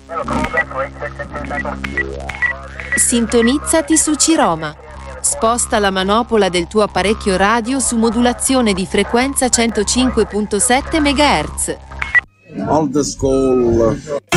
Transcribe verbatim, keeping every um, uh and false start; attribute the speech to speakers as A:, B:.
A: Sintonizzati su Ciroma. Sposta la manopola del tuo apparecchio radio su modulazione di frequenza centocinque virgola sette megahertz.
B: Old school.